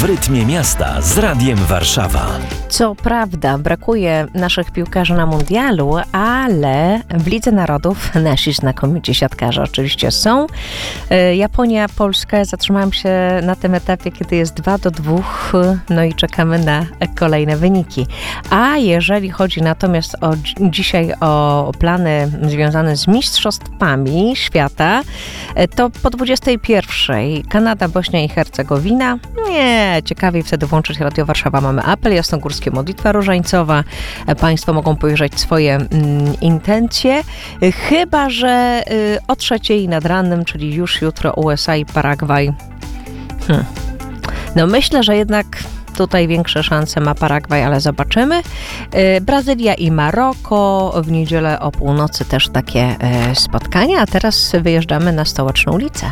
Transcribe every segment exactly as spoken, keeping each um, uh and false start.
rytmie miasta z Radiem Warszawa. Co prawda brakuje naszych piłkarzy na mundialu, ale w Lidze Narodów nasi znakomici siatkarze oczywiście są. Japonia, Polska, zatrzymałam się na tym etapie, kiedy jest dwa do dwóch, no i czekamy na kolejne wyniki. A jeżeli chodzi natomiast o, dzisiaj o plany związane z mistrzostwami świata, to po dwudziestej pierwszej Kanada, Bośnia i Hercegowina. Nie, ciekawiej wtedy włączyć Radio Warszawa. Mamy apel jasnogórskie, modlitwa różańcowa. Państwo mogą pojrzeć swoje mm, intencje. Chyba że y, o trzeciej nad ranem, czyli już jutro U S A i Paragwaj. Hmm. No myślę, że jednak tutaj większe szanse ma Paragwaj, ale zobaczymy. Yy, Brazylia i Maroko. W niedzielę o północy też takie yy, spotkania. A teraz wyjeżdżamy na Stołeczną ulicę.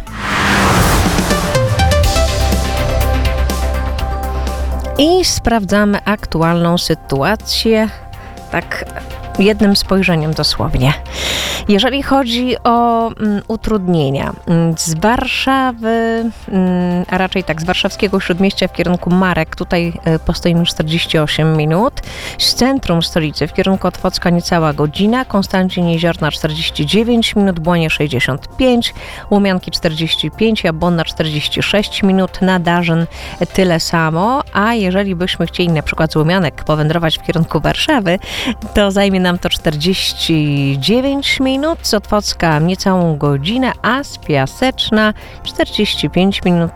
I sprawdzamy aktualną sytuację. Tak jednym spojrzeniem dosłownie. Jeżeli chodzi o mm, utrudnienia z Warszawy, mm, a raczej tak z warszawskiego Śródmieścia w kierunku Marek, tutaj y, postoimy czterdzieści osiem minut. Z centrum stolicy w kierunku Otwocka niecała godzina, Konstancin Jeziorna czterdzieści dziewięć minut, Błonie sześćdziesiąt pięć, Łomianki czterdzieści pięć, Jabłonna czterdzieści sześć minut, Nadarzyn tyle samo, a jeżeli byśmy chcieli na przykład z Łomianek powędrować w kierunku Warszawy, to zajmie nam to czterdzieści dziewięć minut, z Otwocka niecałą godzinę, a z Piaseczna czterdzieści pięć minut,